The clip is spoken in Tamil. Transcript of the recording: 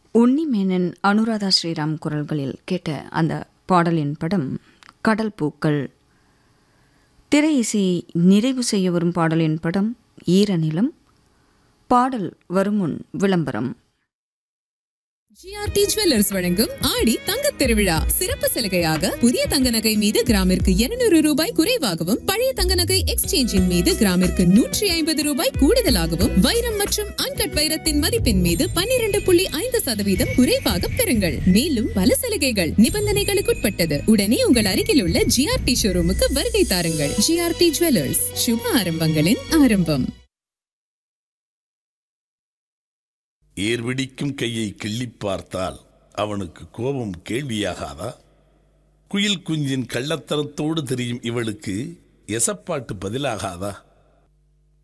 உன்னிமேனன், அனுராதா ஸ்ரீராம் குரல்களில் கேட்ட அந்த பாடலின் படம் கடல் பூக்கள். திரை இசை நிறைவு செய்ய வரும் பாடலின் படம் ஈரநிலம். பாடல் வருமுன் விளம்பரம். ஜிஆர்டி ஜுவல்லர்ஸ் வழங்கும் ஆடி தங்கத் திருவிழா சிறப்பு சலுகையாக புதிய தங்க நகை மீது கிராமிற்கு 200 ரூபாய் குறைவாகவும், பழைய தங்க நகை எக்ஸ்சேஞ்சின் மீது கிராமிற்கு 150 ரூபாய் கூடுதலாகவும், வைரம் மற்றும் அன்கட் வைரத்தின் மதிப்பின் மீது 12.5% குறைவாக பெறுங்கள். மேலும் பல சலுகைகள் நிபந்தனைகளுக்குட்பட்டது. உடனே உங்கள் அருகில் உள்ள ஜிஆர்டி ஷோரூமுக்கு வருகை தாருங்கள். ஜிஆர்டி ஜுவல்லர்ஸ், சுப ஆரம்பங்களின் ஆரம்பம். ஏர்விடிக்கும் கையை கிள்ளி பார்த்தால் அவனுக்கு கோபம் கேள்வியாகாதா? குயில் குஞ்சின் கள்ளத்தனத்தோடு தெரியும் இவளுக்கு எசப்பாட்டு பதிலாகாதா?